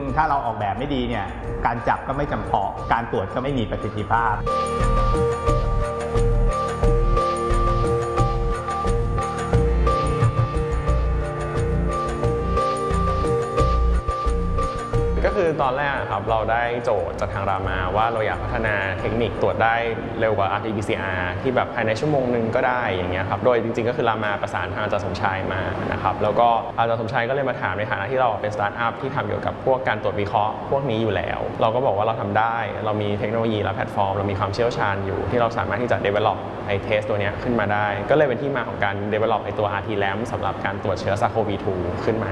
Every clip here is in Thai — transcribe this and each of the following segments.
ถ้าเราออกแบบไม่ดีเนี่ยการจับก็ไม่จำเพาะการตรวจก็ไม่มีประสิทธิภาพก็คือตอนแรกครับเราได้โจทย์จากทางรามาว่าเราอยากพัฒนาเทคนิคตรวจได้เร็วกว่า RT-PCR ที่แบบภายในชั่วโมงนึงก็ได้อย่างเงี้ยครับโดยจริงๆก็คือรามาประสานทางอาจารย์สมชายมานะครับแล้วก็อาจารย์สมชายก็เลยมาถามในฐานะที่เราเป็นสตาร์ทอัพที่ทำเกี่ยวกับพวกการตรวจวิเคราะห์พวกนี้อยู่แล้วเราก็บอกว่าเราทำได้เรามีเทคโนโลยีและแพลตฟอร์มเรามีความเชี่ยวชาญอยู่ที่เราสามารถที่จะ develop ไอ้เทสตัวนี้ขึ้นมาได้ก็เลยเป็นที่มาของการ develop ไอ้ตัว RT-LAMP สำหรับการตรวจเชื้อ SARS-CoV-2 ขึ้นมา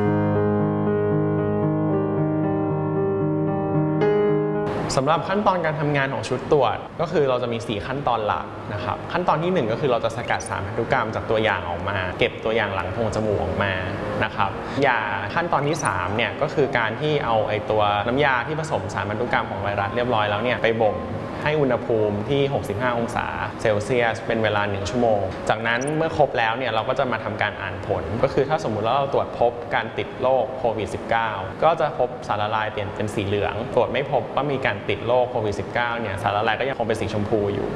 สำหรับขั้นตอนการทำงานของชุดตรวจก็คือเราจะมี4ขั้นตอนหลักนะครับขั้นตอนที่1ก็คือเราจะสกัดสารพันธุกรรมจากตัวอย่างออกมาเก็บตัวอย่างหลังโพรงจมูกออกมานะครับยาขั้นตอนที่3เนี่ยก็คือการที่เอาไอ้ตัวน้ำยาที่ผสมสารพันธุกรรมของไวรัสเรียบร้อยแล้วเนี่ยไปบ่มให้อุณหภูมิที่65องศาเซลเซียสเป็นเวลา1ชั่วโมงจากนั้นเมื่อครบแล้วเนี่ยเราก็จะมาทำการอ่านผลก็คือถ้าสมมุติว่าเราตรวจพบการติดโรคโควิด -19 ก็จะพบสารละลายเปลี่ยนเป็นสีเหลืองตรวจไม่พบว่ามีการติดโรคโควิด -19 เนี่ยสารละลายก็ยังคงเป็นสีชมพูอยู่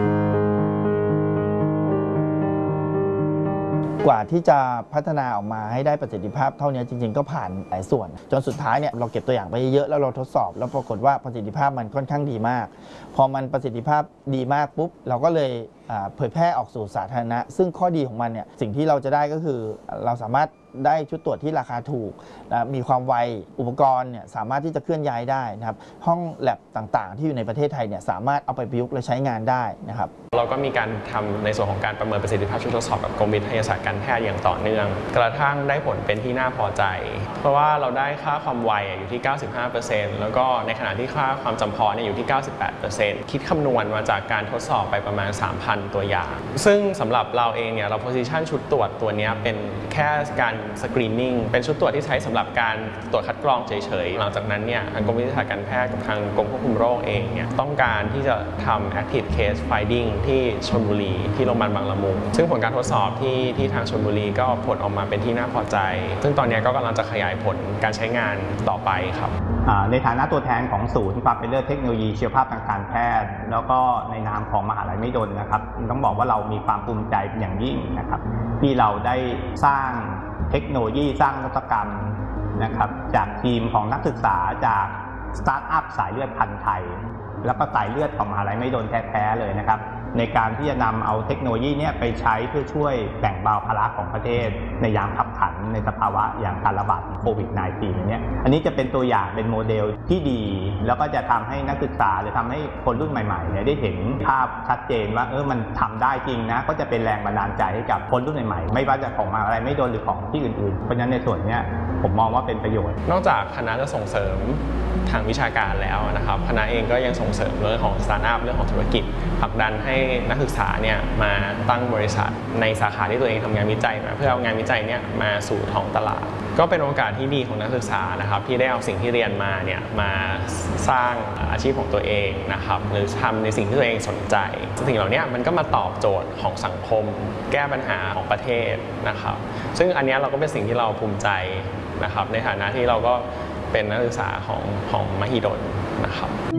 กว่าที่จะพัฒนาออกมาให้ได้ประสิทธิภาพเท่านี้จริงๆก็ผ่านหลายส่วนจนสุดท้ายเนี่ยเราเก็บตัวอย่างไปเยอะแล้วเราทดสอบแล้วปรากฏว่าประสิทธิภาพมันค่อนข้างดีมากพอมันประสิทธิภาพดีมากปุ๊บเราก็เลยเผยแพร่ออกสู่สาธารณะซึ่งข้อดีของมันเนี่ยสิ่งที่เราจะได้ก็คือเราสามารถได้ชุดตรวจที่ราคาถูกมีความไวอุปกรณ์เนี่ยสามารถที่จะเคลื่อนย้ายได้นะครับห้องแลบต่างๆที่อยู่ในประเทศไทยเนี่ยสามารถเอาไปประยุกต์และใช้งานได้นะครับเราก็มีการทำในส่วนของการประเมินประสิทธิภาพชุดทดสอบกับกรมวิทยาศาสตร์การแพทย์อย่างต่อเนื่องกระทั่งได้ผลเป็นที่น่าพอใจเพราะว่าเราได้ค่าความไวอยู่ที่ 95% แล้วก็ในขณะที่ค่าความจำเพาะเนี่ยอยู่ที่ 98% คิดคำนวณมาจากการทดสอบไปประมาณ 3,000 ตัวอย่างซึ่งสำหรับเราเองเนี่ยเรา position ชุดตรวจตัวนี้เป็นแค่การสกรีนนิ่งเป็นชุดตรวจที่ใช้สำหรับการตรวจคัดกรองเฉยๆหลังจากนั้นเนี่ยทางกรมวิทยาศาสตร์การแพทย์กับทางกรมควบคุมโรคเองเนี่ยต้องการที่จะทำ active case finding ที่ชลบุรีที่โรงพยาบาลบางละมุงซึ่งผลการทดสอบที่ทางชลบุรีก็ผลออกมาเป็นที่น่าพอใจซึ่งตอนนี้ก็กำลังจะขยายผลการใช้งานต่อไปครับในฐานะตัวแทนของศูนย์ความเป็นเลิศเทคโนโลยีชีวภาพทางการแพทย์แล้วก็ในนามของมหาลัยมหิดลนะครับต้องบอกว่าเรามีความภูมิใจเป็นอย่างยิ่งนะครับที่เราได้สร้างเทคโนโลยีสร้างนวัตกรรมนะครับจากทีมของนักศึกษาจากสตาร์ทอัพสายเลือดพันธุ์ไทยแล้วก็สายเลือดของมหาลัยมหิดลแท้ๆเลยนะครับในการที่จะนำเอาเทคโนโลยีนี้ไปใช้เพื่อช่วยแบ่งเบาภาระของประเทศในยามขับขันในสภาวะอย่างการระบาดโควิด -19 เนี่ยอันนี้จะเป็นตัวอย่างเป็นโมเดลที่ดีแล้วก็จะทำให้นักศึกษาหรือทำให้คนรุ่นใหม่ๆเนี่ยได้เห็นภาพชัดเจนว่ามันทำได้จริงนะก็จะเป็นแรงบันดาลใจให้กับคนรุ่นใหม่ๆไม่ว่าจะของมหาวิทยาลัยมหิดลหรือของที่อื่นๆเพราะฉะนั้นในส่วนนี้ผมมองว่าเป็นประโยชน์นอกจากคณะจะส่งเสริมทางวิชาการแล้วนะครับคณะเองก็ยังส่งเสริมเรื่องของสตาร์ทอัพเรื่องของธุรกิจผลักดันให้นักศึกษาเนี่ยมาตั้งบริษัทในสาขาที่ตัวเองทำงานวิจัยมาเพื่อเอางานวิจัยเนี่ยมาสู่ท้องตลาดก็เป็นโอกาสที่ดีของนักศึกษานะครับที่ได้เอาสิ่งที่เรียนมาเนี่ยมาสร้างอาชีพของตัวเองนะครับหรือทำในสิ่งที่ตัวเองสนใจสิ่งเหล่านี้มันก็มาตอบโจทย์ของสังคมแก้ปัญหาของประเทศนะครับซึ่งอันนี้เราก็เป็นสิ่งที่เราภูมิใจนะครับในฐานะที่เราก็เป็นนักศึกษาของมหิดลนะครับ